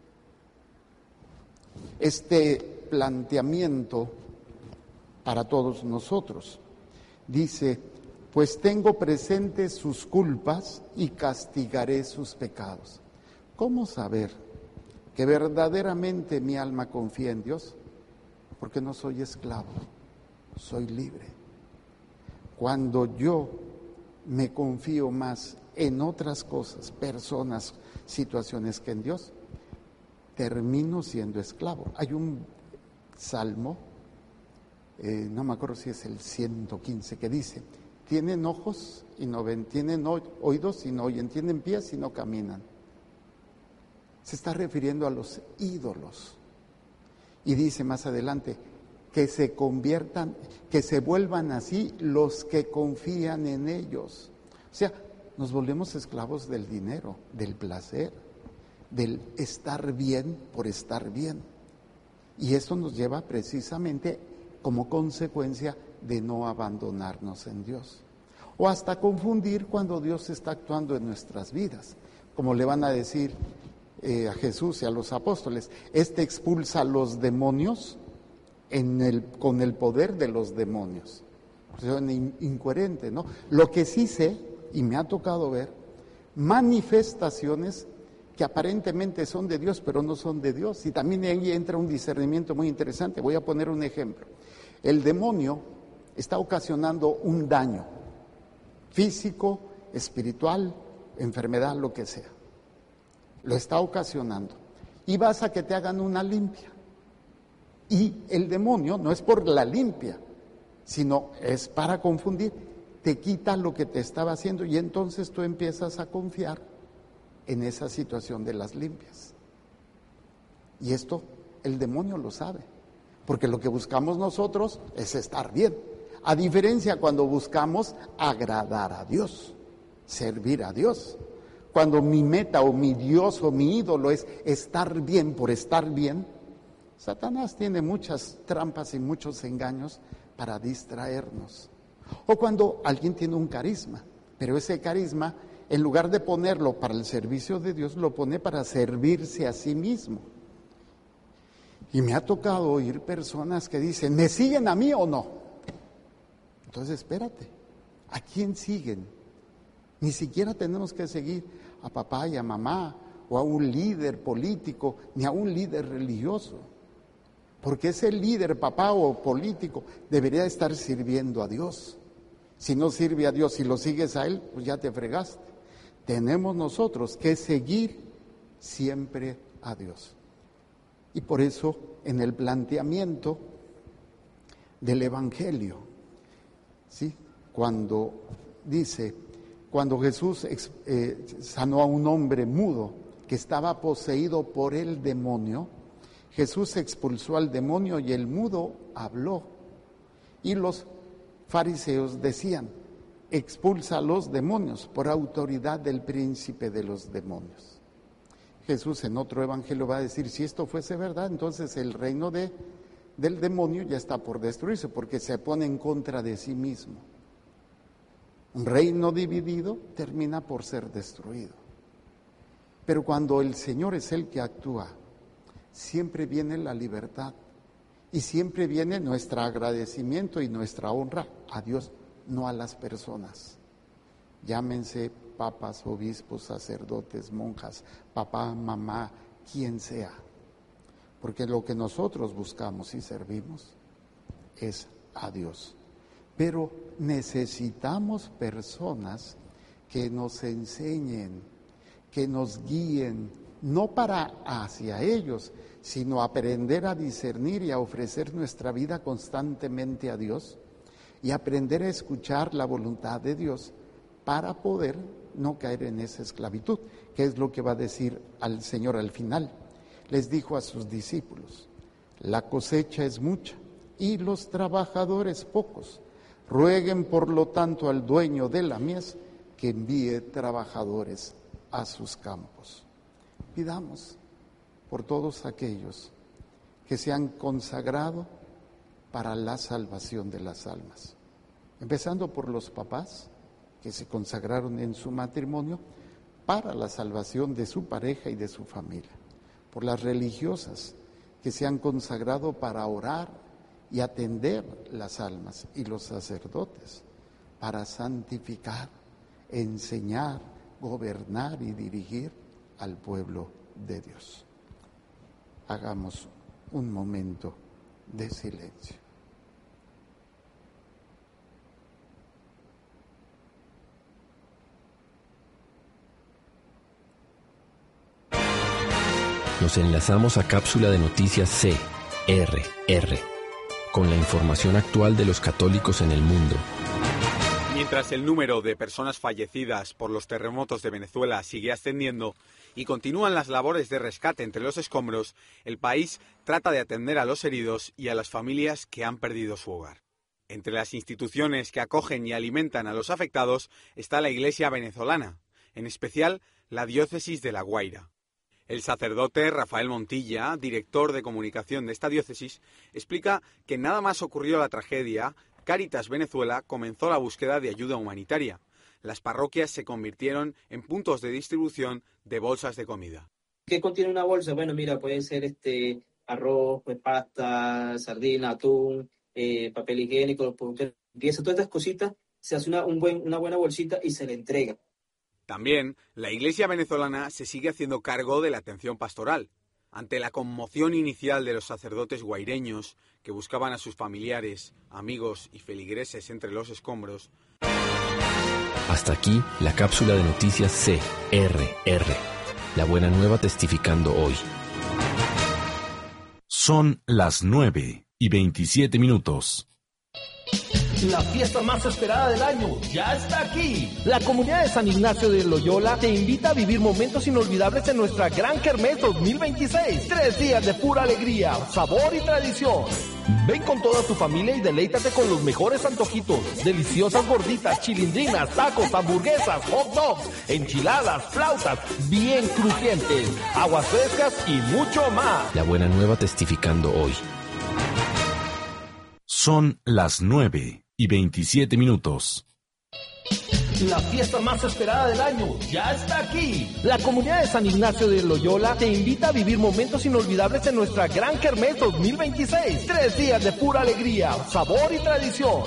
este planteamiento para todos nosotros. Dice, pues tengo presentes sus culpas y castigaré sus pecados. ¿Cómo saber que verdaderamente mi alma confía en Dios? Porque no soy esclavo, soy libre. Cuando yo me confío más en otras cosas, personas, situaciones que en Dios, termino siendo esclavo. Hay un salmo, no me acuerdo si es el 115, que dice, tienen ojos y no ven, tienen oídos y no oyen, tienen pies y no caminan. Se está refiriendo a los ídolos. Y dice más adelante, que se conviertan, que se vuelvan así los que confían en ellos. O sea, nos volvemos esclavos del dinero, del placer, del estar bien por estar bien. Y esto nos lleva precisamente como consecuencia de no abandonarnos en Dios. O hasta confundir cuando Dios está actuando en nuestras vidas. Como le van a decir a Jesús y a los apóstoles, expulsa a los demonios con el poder de los demonios. O sea, incoherente, ¿no? Lo que sí sé, y me ha tocado ver, manifestaciones que aparentemente son de Dios, pero no son de Dios. Y también ahí entra un discernimiento muy interesante. Voy a poner un ejemplo. El demonio está ocasionando un daño físico, espiritual, enfermedad, lo que sea. Lo está ocasionando. Y vas a que te hagan una limpia. Y el demonio no es por la limpia, sino es para confundir. Te quita lo que te estaba haciendo y entonces tú empiezas a confiar en esa situación de las limpias. Y esto el demonio lo sabe, porque lo que buscamos nosotros es estar bien. A diferencia cuando buscamos agradar a Dios, servir a Dios. Cuando mi meta o mi Dios o mi ídolo es estar bien por estar bien, Satanás tiene muchas trampas y muchos engaños para distraernos. O cuando alguien tiene un carisma, pero ese carisma, en lugar de ponerlo para el servicio de Dios, lo pone para servirse a sí mismo. Y me ha tocado oír personas que dicen, ¿me siguen a mí o no? Entonces espérate, ¿a quién siguen? Ni siquiera tenemos que seguir a papá y a mamá, o a un líder político, ni a un líder religioso. Porque ese líder, papá o político, debería estar sirviendo a Dios. Si no sirve a Dios y lo sigues a Él, pues ya te fregaste. Tenemos nosotros que seguir siempre a Dios. Y por eso, en el planteamiento del Evangelio, ¿sí? Cuando Jesús sanó a un hombre mudo que estaba poseído por el demonio, Jesús expulsó al demonio y el mudo habló. Y los fariseos decían, expulsa a los demonios por autoridad del príncipe de los demonios. Jesús en otro evangelio va a decir, si esto fuese verdad, entonces el reino del demonio ya está por destruirse, porque se pone en contra de sí mismo. Un reino dividido termina por ser destruido. Pero cuando el Señor es el que actúa, siempre viene la libertad y siempre viene nuestro agradecimiento y nuestra honra a Dios, no a las personas. Llámense papas, obispos, sacerdotes, monjas, papá, mamá, quien sea. Porque lo que nosotros buscamos y servimos es a Dios. Pero necesitamos personas que nos enseñen, que nos guíen, no para hacia ellos, sino aprender a discernir y a ofrecer nuestra vida constantemente a Dios y aprender a escuchar la voluntad de Dios para poder no caer en esa esclavitud, que es lo que va a decir al Señor al final. Les dijo a sus discípulos, la cosecha es mucha y los trabajadores pocos. Rueguen por lo tanto al dueño de la mies que envíe trabajadores a sus campos. Pidamos por todos aquellos que se han consagrado para la salvación de las almas, empezando por los papás que se consagraron en su matrimonio para la salvación de su pareja y de su familia, por las religiosas que se han consagrado para orar y atender las almas, y los sacerdotes para santificar, enseñar, gobernar y dirigir al pueblo de Dios. Hagamos un momento de silencio. Nos enlazamos a Cápsula de Noticias CRR, con la información actual de los católicos en el mundo. Mientras el número de personas fallecidas por los terremotos de Venezuela sigue ascendiendo y continúan las labores de rescate entre los escombros, el país trata de atender a los heridos y a las familias que han perdido su hogar. Entre las instituciones que acogen y alimentan a los afectados está la Iglesia venezolana, en especial la Diócesis de La Guaira. El sacerdote Rafael Montilla, director de comunicación de esta diócesis, explica que nada más ocurrió la tragedia, Cáritas Venezuela comenzó la búsqueda de ayuda humanitaria. Las parroquias se convirtieron en puntos de distribución de bolsas de comida. ¿Qué contiene una bolsa? Bueno, mira, puede ser arroz, pues, pasta, sardina, atún, papel higiénico, los productos de limpieza, todas estas cositas, se hace una buena bolsita y se le entrega. También, la Iglesia venezolana se sigue haciendo cargo de la atención pastoral. Ante la conmoción inicial de los sacerdotes guaireños que buscaban a sus familiares, amigos y feligreses entre los escombros. Hasta aquí la cápsula de noticias CRR. La buena nueva testificando hoy. Son las 9:27. La fiesta más esperada del año ya está aquí. La comunidad de San Ignacio de Loyola te invita a vivir momentos inolvidables en nuestra Gran Kermés 2026. 3 días de pura alegría, sabor y tradición. Ven con toda tu familia y deleítate con los mejores antojitos, deliciosas gorditas, chilindrinas, tacos, hamburguesas, hot dogs, enchiladas, flautas, bien crujientes, aguas frescas y mucho más. La buena nueva testificando hoy. Son las 9:27. La fiesta más esperada del año ya está aquí. La comunidad de San Ignacio de Loyola te invita a vivir momentos inolvidables en nuestra Gran Kermés 2026. 3 días de pura alegría, sabor y tradición.